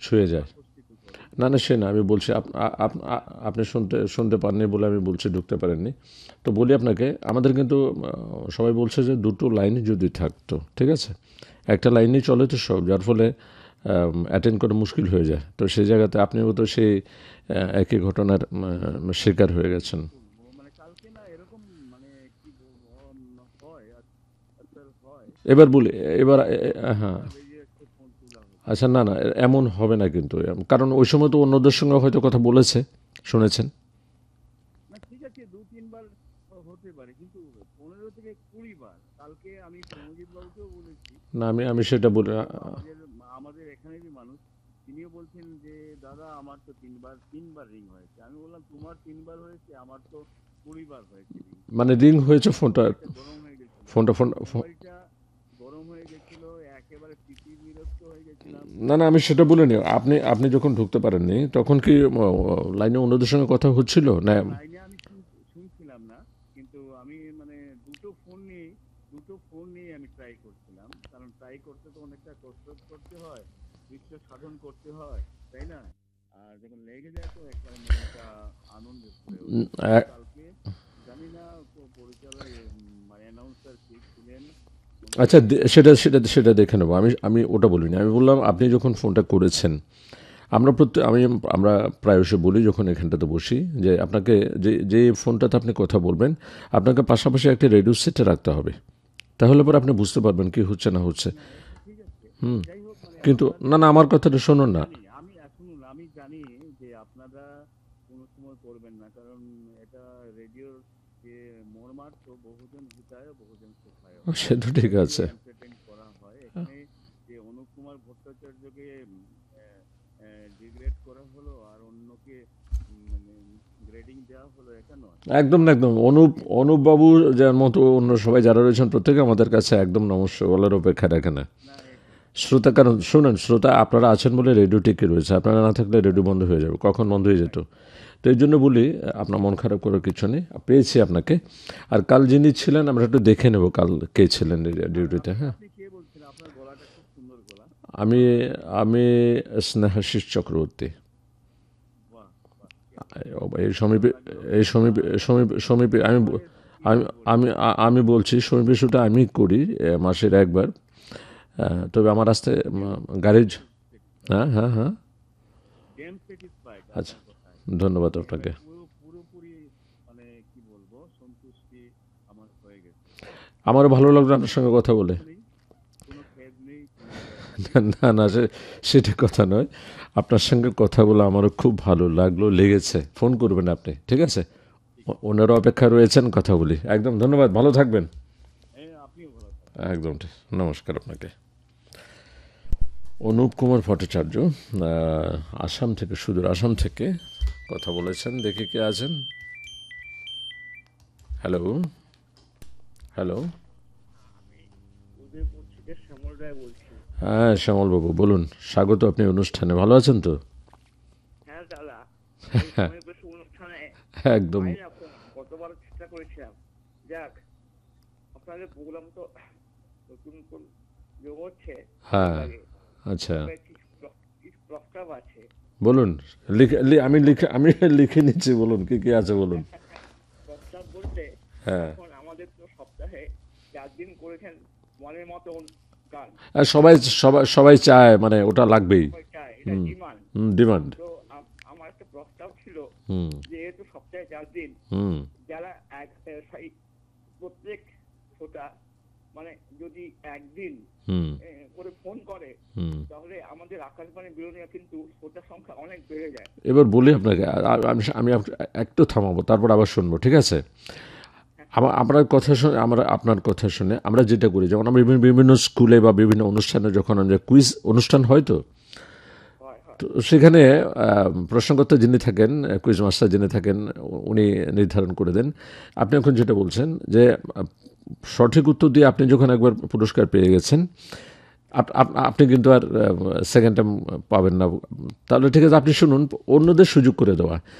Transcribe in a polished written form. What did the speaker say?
ছুঁয়ে যায়। না না সে না, আমি বলছি আপনি শুনতে পাননি বলে আমি বলছি ঢুকতে পারেননি। তো বলি আপনাকে, আমাদের কিন্তু সবাই বলছে যে দুটো লাইন যদি থাকতো, ঠিক আছে, একটা লাইনেই চলে তো সব, যার ফলে অ্যাটেন্ড করা মুশকিল হয়ে যায়। তো সেই জায়গাতে আপনিও তো সেই একই ঘটনার শিকার হয়ে গেছেন। বলবো মানে কালকে না এরকম মানে কি বলবো হয় আচ্ছা হয় এবার বলি, এবার হ্যাঁ, ফোনটা বেজে যাচ্ছে ফোন তোলা হচ্ছে আচ্ছা, না না এমন হবে না কিন্তু, কারণ ওই সময় তো অন্যদের সঙ্গে হয়তো কথা বলেছে, শুনেছেন। না ঠিক আছে 2-3 বার হতে পারে কিন্তু 15 থেকে 20 বার কালকে আমি প্রণজিৎ বাবুকেও বলেছি না আমি যে আমি সেটা বলি দেখো আমাদের আমাদের এখানেরই মানুষ তিনিও বলছেন যে দাদা আমার তো 3বার রিং হয়েছে আমি বললাম তোমার 3বার হয়েছে আমার তো 20বার হয়েছে রিং মানে রিং হয়েছে আমার ফোনটা, মোবাইলটা গরম হয়ে গেছিল ফোনটা ফোন ফো- মোবাইলটা গরম হয়ে গেছিল একেবারে বিরক্ত হয়ে গেছিলাম না না আমি সেটা মানে বলিনি, আপনি আপনি যখন ঢুকতে পারেননি তখন কি লাইনে অন্যদের সঙ্গে কথা হচ্ছিল না? না লাইনে আমি শুনছিলাম না কিন্তু আমি মানে দুটো ফোন নিয়ে আমি ট্রাই করছিলাম কারণ ট্রাই করতে তো অনেকটা কসরত করতে হয় দৃশ্য সাধন করতে হয় তাই না আর যখন লেগে যায় তো একবারে মনটা আনন্দে ভরে ওঠে কিন্তু এ- কালকে জানি না পরিচালক মানে অ্যানাউন্সার কে ছিলেন আচ্ছা, ওনার সেটা সেটা সেটা দেখে নেবো। আমি আমি ওটা বলিনি, আমি বললাম আপনি যখন ফোনটা করেছেন, আমরা প্রায়শই বলি যখন এখানটাতে বসি, যে আপনাকে যে ফোনটাতে আপনি কথা বলবেন, আপনাকে পাশাপাশি একটা রেডিও সেটে রাখতে হবে, তাহলে পরে আপনি বুঝতে পারবেন কি হচ্ছে না হচ্ছে। না এটা ঠিক আছে যাই হোক মানে কিন্তু না আপনাদের না, আমার কথাটা আমি শুনুন না। জানি আমি শুনুন আমি জানি যে আপনারা কোনো সময় করবেন না কারণ এটা রেডিওর যে মর্মার্থ বহুজন হিতায় বহুজন সুখায় সে তো ঠিক রেডিও আছে। এন্টারটেইন করা হয় এখানে যে অনুপ কুমার ভট্টাচার্যকে ডিগ্রেড করা হলো আর অন্যকে মানে গ্রেডিং দেওয়া হলো এটা নয় একদম না, একদম অনুপ, কালকে অনুপ বাবু যার মতো অন্য সবাই যারা রয়েছেন প্রত্যেকে আমাদের কাছে একদম নমস্য বলার অপেক্ষা রাখে না। না শ্রোতা, কারণ শুনেন, শ্রোতা আপনারা আছেন বলে রেডিও টিকে রয়েছে, আপনারা না থাকলে রেডিও বন্ধ হয়ে যাবে, কখন বন্ধ হয়ে যেত। রাইট তো এই জন্য বলি, আপনার মন খারাপ করার কিছু নেই, পেয়েছি আপনাকে। আর কাল যিনি ছিলেন আমরা একটু দেখে নেব কাল কে ছিলেন ডিউটিতে। আপনি হ্যাঁ, আপনি কে বলছেন আপনার গলাটা খুব সুন্দর গলা আমি আমি স্নেহাশিস চক্রবর্তী। বাহ বাহ এই ভালো সমীপে, লাগলো এই সমীপে, সমীপে আমি আমাদের কি আমি বলবো আমি আমি বলছি, সমীপে শুটা আমি করি মাসের একবার। তবে আমার আসতে জেমস গাড়ির। হ্যাঁ স্যাটিসফাইড হ্যাঁ হ্যাঁ। জেমস স্যাটিসফাইড আচ্ছা, আপনার কথায় ধন্যবাদ একেবারে আপনাকে। পুরোপুরি মানে কি বলবো সন্তুষ্টি আমার হয়ে গেছে আমারও ভালো কোনো লাগলো আপনার সঙ্গে কথা বলে। দুঃখ নেই কোনো খেদ নেই কোনো ব্যথা নেই না না সেটা কথা নয়, আপনার সঙ্গে কথা বলে আমারও খুব ভালো লাগলো, লেগেছে। ফোন করবেন আপনি, ঠিক আছে? ঠিক আছে ওনারও অপেক্ষা রয়েছেন, কথা বলি। একদম ধন্যবাদ, ভালো থাকবেন। হ্যাঁ আপনিও ভালো থাকবেন একদম ঠিক, নমস্কার আপনাকে। অনুপ কুমার ভট্টাচার্য, আসাম থেকে, সুদূর আসাম থেকে কথা বলেছেন। দেখি কে আছেন। Hello, hello. আমি উদয়পুর থেকে শ্যামল রায় বলছি হ্যাঁ শ্যামলবাবু বলুন, স্বাগত আপনি অনুষ্ঠানে। ভালো আছেন তো? হ্যাঁ দাদা এই সময় বেশি অনুষ্ঠানে একদম। পাই না ফোন কতবার চেষ্টা করেছিলাম যাক আপনাদের প্রোগ্রাম তো নতুন নতুন যোগ হচ্ছে ভালো হ্যাঁ, লাগে আচ্ছা, তবে কিছু প্রস্তাব আছে বলুন। আমি লিখে নিচ্ছি, বলুন কি কি আছে বলুন। প্রস্তাব বলতে হ্যাঁ, এখন আমাদের তো সপ্তাহে 4 দিন করেছেন মনের মতন গান আর সবাই সবাই সবাই চায়, মানে ওটা লাগবেই। সবাই চায় এটা হুম, ডিমান্ড ডিমান্ড। তো আমার একটা প্রস্তাব ছিল হুম যেহেতু সপ্তাহে 4 দিন হুম যারা প্রত্যেক শ্রোতা মানে যদি একদিন হুম করে ফোন করে হুম। তাহলে আমাদের আকাশবাণী বিরোধীরা কিন্তু শ্রোতার সংখ্যা অনেক বেড়ে যায় এবার বলি আপনাকে, আমি আমি একটু থামাবো, তারপর আবার শুনবো, ঠিক আছে? হ্যাঁ হ্যাঁ আপনার কথা শুনে, আমরা আপনার কথা শুনে আমরা যেটা করি, যেমন আমরা বিভিন্ন বিভিন্ন স্কুলে বা বিভিন্ন অনুষ্ঠানে যখন আমরা কুইজ অনুষ্ঠান হয়, তো হয় হয় তো সেখানে প্রশ্নকর্তা যিনি থাকেন, কুইজ মাস্টার যিনি থাকেন, উনি নির্ধারণ করে দেন। আপনি এখন যেটা বলছেন যে সঠিক উত্তর দিয়ে আপনি যখন একবার পুরস্কার পেয়ে গেছেন, আপনি কিন্তু আর সেকেন্ড টাইম পাবেন না। তাহলে ঠিক আছে, আপনি শুনুন, অন্যদের সুযোগ করে দেওয়া।